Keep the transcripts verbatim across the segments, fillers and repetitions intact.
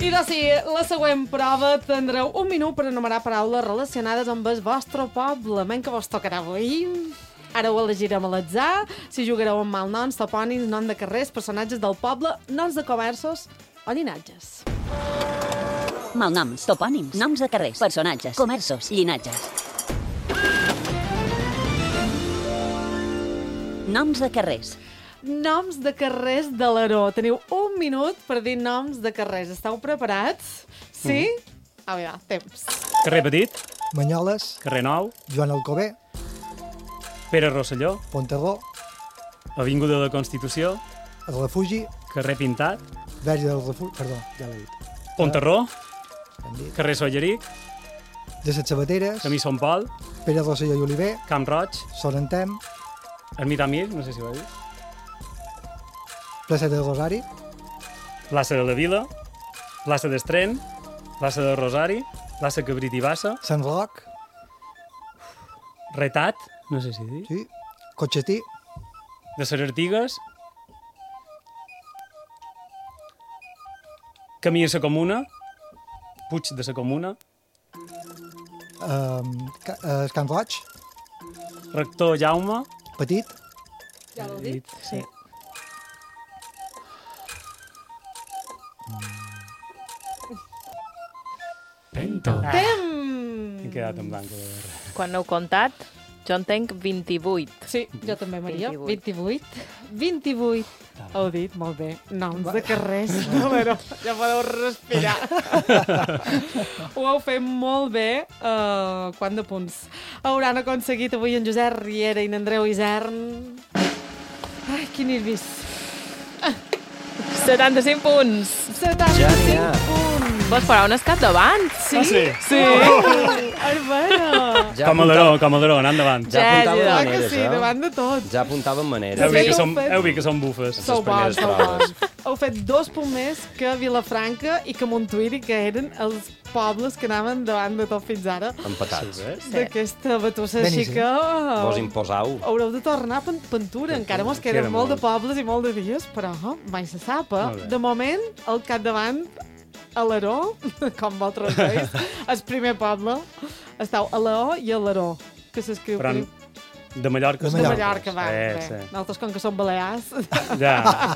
I doncs sí, la següent prova tindreu un minut per enumerar paraules relacionades amb el vostre poble. Men que vos tocarà avui. Ara ho elegirem a l'atzar. Si jugareu amb malnoms, topònims, nom de carrers, personatges del poble, noms de comerços o llinatges. Malnoms, topònims, noms de carrers, personatges, comerços, llinatges. Noms de carrers. Noms de carrers de l'Aró. Teniu un minut per dir noms de carrers. Esteu preparats? Sí? Mm. Ah, ja, temps. Carrer Petit. Banyoles. Carrer Nou. Joan Alcover. Pere Rosselló. Ponterró. Avinguda de la Constitució. El Refugi. Carrer Pintat. Verge del Refugi. Perdó, ja l'he dit. Ponterró. Ben dit. Carrer Solleric. De les Sabateres. Camí Sant Pol. Pere Rosselló i Oliver. Camp Roig. Sorentem. Ermita Mir, no sé si ho he dit. Plaça del Rosari. Plaça de la Vila. Plaça d'Estren. Plaça del Rosari. Plaça Cabrit i Bassa. Sant Roc. Retat, no sé si dir. Sí. Cotxetí. De les Artigues. Camí a la Comuna. Puig de la Comuna. Um, uh, Can Roig. Rector Jaume. Petit. Ja l'heu dit? Sí. Pento. Temps! He quedat en blanc. De... Quan no heu comptat, jo en tenc vint-i-vuit. Sí, jo també, Maria. vint-i-vuit. vint-i-vuit. vint-i-vuit. Heu dit, molt bé. Noms de carrers. No, però ja podeu respirar. Ho heu fet molt bé. Uh, quant de punts hauran aconseguit avui en Josep Riera i en Andreu Isern? Ai, quin nervis. setanta-cinc punts. setanta-cinc punts. Vols parar un escat davant? Sí? Ah, sí? Sí. Ai, bueno. Ja Com a l'Aró, com a l'Aró, anant davant. Ja Ja, apuntaven ja. Clar que maneres, sí, eh? davant de tot. Ja apuntaven Heu maneres. vist que Sí, som, heu fet- heu vist que som bufes. Sou bons, primeres sou proves. bons. Heu fet dos punts més que Vilafranca i que Montuïri, que eren els pobles que anaven davant de tot fins ara. Empatats. Sí. D'aquesta batussa, així Beníssim. que... Vos imposau. Haureu de tornar a pen- pintura. Encara mos queden Queda molt de molt. pobles i molt de dies, però mai se sap. eh? Molt bé. De moment, al capdavant, a l'Aró, com vosaltres veus, el primer poble, esteu a l'O i a l'Aró, que s'escriu... Però prim- de Mallorca. De De som Mallorca, va. Sí, bé. sí. Nosaltres, com que som balears... Ja.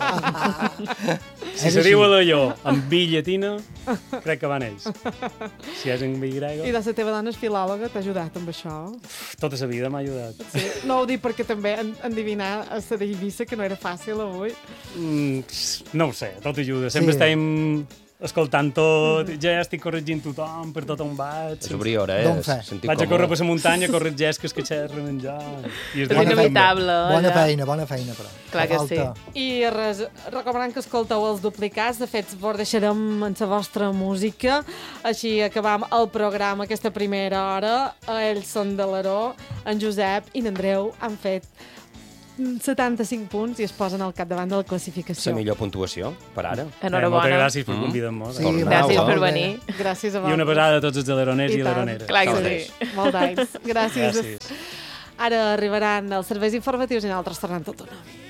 Si És se diu així. a l'Allò amb vi llatina, crec que van ells. Si és en vi I grega, de la teva dona és filòloga, t'ha ajudat amb això? tota la vida m'ha ajudat. Sí. No ho dic perquè també en, endivinar a la d'Eivissa, que no era fàcil avui. Mm, no ho sé, tot ajuda. Sempre Sí. estem escoltant tot, ja estic corregint tothom per tot on vaig. És obrir hores. Don fe. sentir Vaig a com- córrer per la muntanya, corregir esques que xerren menjar. I És es dediquen inevitable. Bona allà. feina, bona feina, però. Clar Fa que falta. I res, recomanant que escolteu els duplicats. De fet, vos deixarem en la vostra música. Així acabam el programa aquesta primera hora. Ells són de l'Aró. En Josep i n'Andreu han fet setanta-cinc punts i es posen al capdavant de la classificació. La millor puntuació, per ara. Eh, moltes Enhorabona. gràcies per Mm. convidar-nos. Sí, Tornau, Gràcies eh? per molt bé. venir. Gràcies a I una vosaltres. pesada a tots els aleroneros i, I tant. aleroneres. Clar que Gràcies. sí. Molt d'anys. Gràcies. Gràcies. Ara arribaran els serveis informatius i nosaltres tornem tot una.